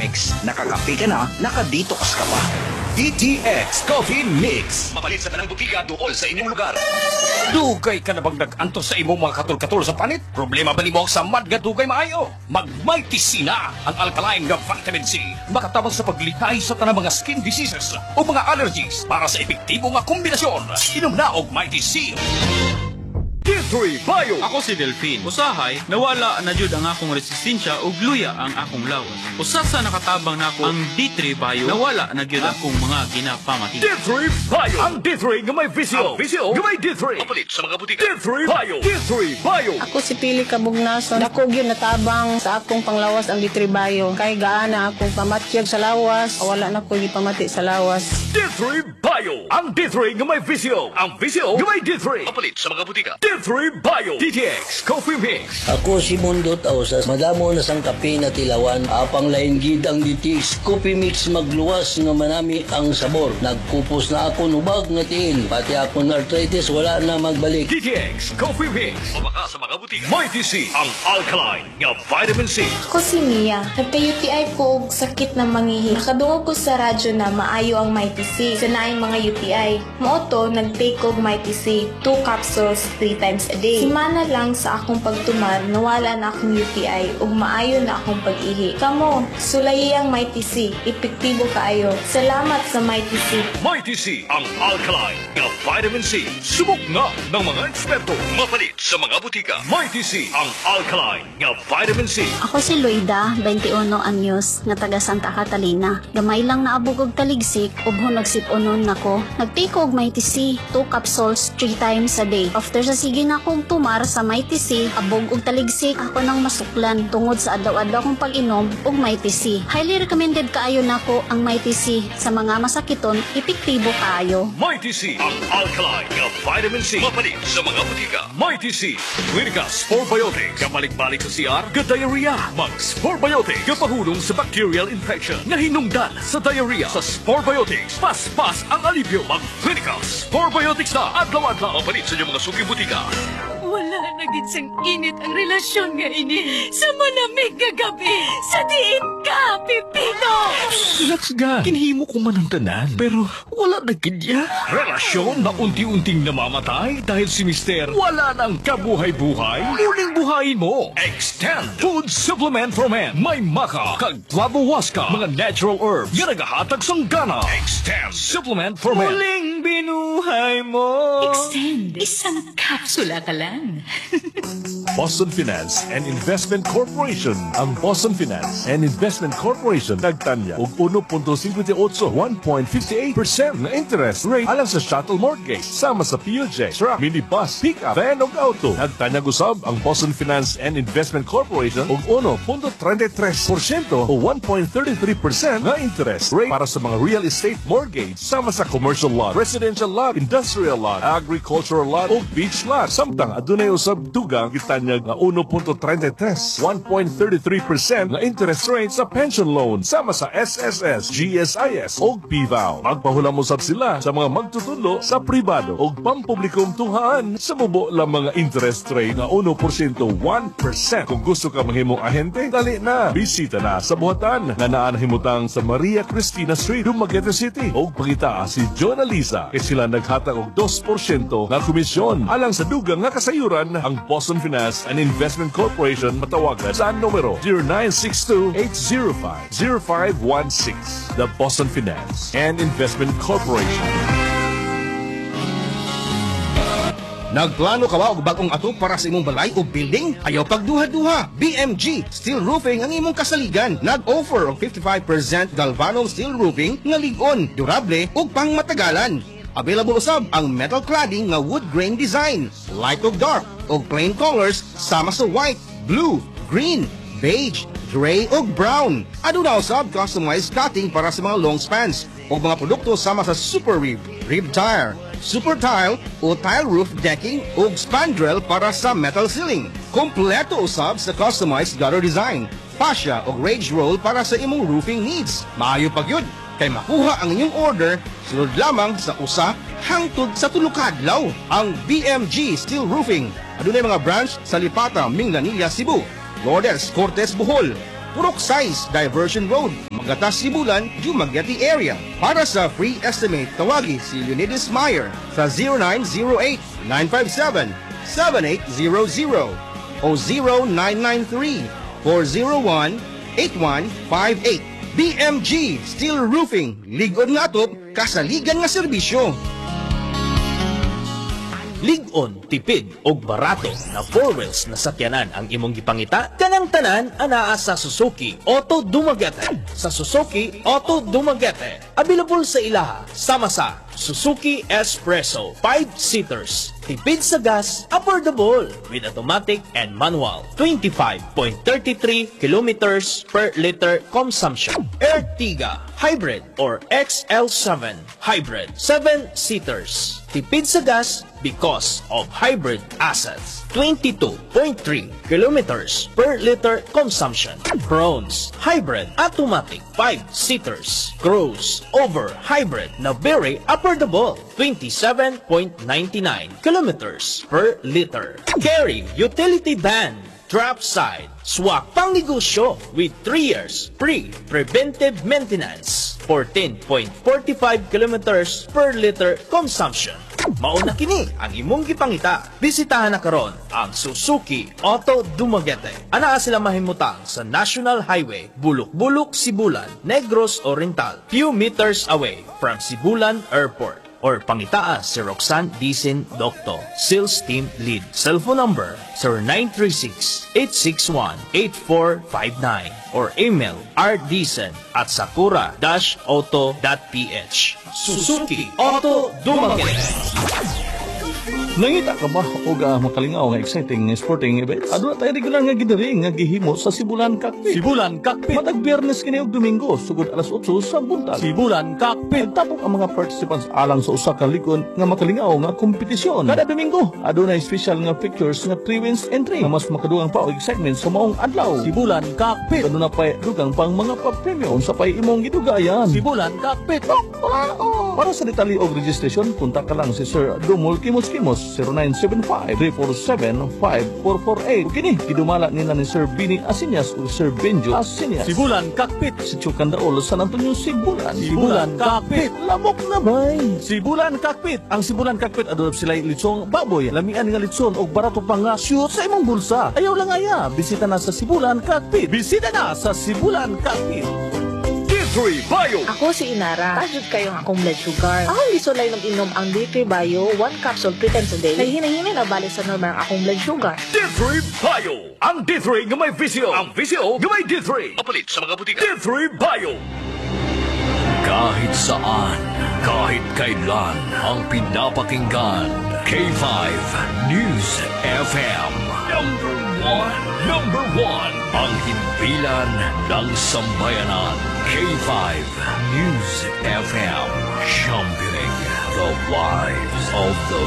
Mix. Nakakape ka na, nakadetox ka pa. DTX Coffee Mix. Mapalit sa tanang butika dool sa inyong lugar. Dugay ka na bang nag-antos sa imong mga katol-katol sa panit? Problema ba nimo sa mad nga dugay maayo? Mag-Mighty C na ang alkaline nga vitamin C. Makatabang sa paglikay sa tanang mga skin diseases o mga allergies para sa epektibo nga kombinasyon. Inom na og Mighty C. D3 Bio. Ako si Delphine. Usahay, nawala na jud ang akong resistensya ug luya ang akong lawas. Usa sa nakatabang nako ang D3 Bio, nawala na jud akong mga ginapamati. D3 Bio. Ang D3 nga may visio. Ang visio nga may D3. Papalit sa mga butika. D3 Bio. D3 Bio. Ako si Pili Kabugnason. Ako gyud natabang sa akong panglawas ang D3 Bio. Kay gaana akong pamatyag sa lawas, wala na ko gipamati sa lawas. D3 Bio. Ang D3 nga may visio. Ang visio nga may D3. Papalit sa mga butika. D3 Bio. DTX Coffee Mix. Ako si Mundo Tausas, madamo na sang kape na tilawan, apang lain gid ang DTX Coffee Mix magluwas nga manami ang sabor. Nagkupos na ako nubag nga tiil, pati ako na arthritis wala na magbalik. DTX Coffee Mix. O baka sa mga butika. Mighty C. Ang alkaline nga vitamin C. Ako si Mia. Nagka-UTI ko og sakit na mangihi. Nakadungog ko sa radyo na maayo ang Mighty C. Sanaing mga UTI. Mooto, nag-take og Mighty C. 2 capsules 3 times a day. Simana lang sa akong pagtumar, nawala na akong UTI ug maayo na akong pag-ihi. Kamo, sulayi ang Mighty C. Epektibo kaayo. Salamat sa Mighty C. Mighty C. Ang alkaline nga vitamin C. Subok na ng mga eksperto. Mapalit sa mga butika. Mighty C. Ang alkaline nga vitamin C. Ako si Luida, 21 anyos, nga taga Santa Catalina. Gamay lang naabog og taligsik, ubho nagsip-unon nako. Nagtiko og Mighty C, 2 capsules 3 times a day. After sa sige na akong tumar sa Mighty C, abog og taligsik, ako nang masuklan tungod sa adlaw-adlaw kong pag-inom og Mighty C. Highly recommended kaayo nako ang Mighty C sa mga masakiton, epektibo kaayo. Mighty C. Ang alkaline nga vitamin C. Mapalit sa mga butika. Mighty C. Clinica Sporbiotic. Kapalik-balik sa CR, ka-diarrhea. Mag Sporbiotic. Kapahulong sa bacterial infection na hinungdan sa diarrhea. Sa Sporbiotics, pas-pas ang alipyo. Mag Clinica Sporbiotics na adlaw-adlaw. Mapalit sa inyong mga suki butika. Wala na gid sang init ang relasyon nga ini sa manamig nga gabi sa diin ka, Pipino! Relax ga. Kinhimo ko man ang tanan. Pero wala na kanya. Relasyon na unti-unting namamatay dahil si Mister wala nang kabuhay-buhay. Muling buhayin mo. Extend Food Supplement for Men. May maka, kag flavowaska, mga natural herbs. Yan nagahatag sang gana. Extend Supplement for Men. Muling binuhay mo. Extend. Isang kapsula ka lang. Boston Finance and Investment Corporation. Ang Boston Finance and Investment Corporation nagtanya og 1.58 1.58% na interest rate alang sa shuttle mortgage sama sa PUJ, truck, minibus, pickup, van ug auto. Nagtanyag usab ang Boston Finance and Investment Corporation og 1.33% o 1.33% na interest rate para sa mga real estate mortgage sama sa commercial lot, residential lot, industrial lot, agricultural lot ug beach lot. Samtang adunay usab dugang gitanyag nga 1.33 1.33% na interest rate sa pension loan sama sa SSS, GSIS ug PVAL. Magpahulam usab sila sa mga magtutulo sa pribado ug pampublikong tunghaan sa mubo lang mga interest rate nga 1% 1%. Kung gusto ka mahimong ahente, dali na. Bisita na sa buhatan nga naa nahimutang sa Maria Cristina Street, Dumaguete City ug pangita si John Alisa kay sila naghatag og 2% nga komisyon alang sa dugang nga kasayuran. Ang Boston Finance and Investment Corporation matawagan sa numero 0962-805-0516. The Boston Finance and Investment Corporation. Nagplano ka ba og bagong ato para sa imong balay o building? Ayaw pagduha-duha. BMG Steel Roofing ang imong kasaligan. Nag-offer og 55% galvanum steel roofing nga lig-on, durable ug pangmatagalan. Available usab ang metal cladding nga wood grain design, light ug dark ug plain colors sama sa white, blue, green, beige, gray ug brown. Aduna usab customized cutting para sa mga long spans ug mga produkto sama sa super rib, rib tire, super tile o tile roof decking ug spandrel para sa metal ceiling. Kompleto usab sa customized gutter design, fascia ug rage roll para sa imong roofing needs. Maayo pagyud kay makuha ang inyong order sulod lamang sa usa hangtod sa tulo ka adlaw. Ang BMG Steel Roofing adunay mga branch sa Lipata, Mindanilla, Cebu, Lourdes, Cortes, Bohol, Purok Size, Diversion Road, Magatas, Sibulan, Dumaguete area. Para sa free estimate, tawagi si Leonidas Meyer sa 0908-957-7800 o 0993-401-8158. BMG Steel Roofing, ligod nga atop, kasaligan nga serbisyo. Ligon, tipid og barato na 4 wheels na sakyanan ang imong gipangita kanang tanan anaa sa Suzuki Auto Dumaguete. Sa Suzuki Auto Dumaguete, available sa ilaha sama sa Suzuki Espresso 5-seaters, tipid sa gas, affordable with automatic and manual, 25.33 kilometers per liter consumption. Ertiga Hybrid or XL7 Hybrid 7-seaters, tipid sa gas because of hybrid assets, 22.3 kilometers per liter consumption. Bronze Hybrid Automatic 5-seaters, crossover hybrid na very affordable, 27.99 kilometers per liter. Carry Utility Van Drop Side Swak pang negosyo with 3 years free preventive maintenance, 14.45 kilometers per liter consumption. Mauna kini ang imong gipangita. Bisitahan na karon ang Suzuki Auto Dumaguete. Anaa sila mahimutang sa National Highway, Bulok-Bulok, Sibulan, Negros Oriental, few meters away from Sibulan Airport. Or pangitaan si Roxanne Dicen Docto, Sales Team Lead. Cellphone number 0936-861-8459 or email rdicen@sakura-auto.ph. Suzuki Auto Dumaguete. Nangita ka ba o makalingaw nga exciting sporting events? Aduna tayo regular nga gidiri nga gihimo sa Sibulan Cockpit. Sibulan Cockpit. Matag Biyernes kini og Domingo sugod alas 8 sa buntag. Sibulan Cockpit. Tapos ang mga participants alang sa usa ka likod nga makalingaw nga kompetisyon. Kada Domingo adunay special nga pictures nga 3 wins entry nga mas makadugang pa og excitement sa maong adlaw. Sibulan Cockpit. Aduna pa dugang pang mga pa-premyo unsa pay imong gidugayan. Sibulan Cockpit. Para sa detalye og registration, punta ka lang si Sir Dumol Kimos 0975-347-5448. Kini, gidumala nila ni Sir Bini Asinyas o Sir Benjo Asinyas. Sibulan Cockpit. Si Chukandaol, San Antonio, Sibulan. Sibulan Cockpit. Lamok na bay. Sibulan Cockpit. Ang Sibulan Cockpit, adolop sila litsong baboy. Lamian nga litson o barato pa nga shoot sa imong bulsa. Ayaw lang aya. Bisita na sa Sibulan Cockpit. Bisita na sa Sibulan Cockpit. D3 Bio. Ako si Inara. Tajud kayo ng akong blood sugar. Ako gisulay ng inom ang D3 Bio 1 capsule 3 times a day. Kay hinahinay na balik sa normal ang akong blood sugar. D3 Bio. Ang D3 nga may visio. Ang visio nga may D3. Papalit sa mga butika. D3 Bio. Kahit saan, kahit kailan, ang pinapakinggan. K5 News FM. Number one. Ang himpilan ng sambayanan. K5 News FM. Championing the lives of the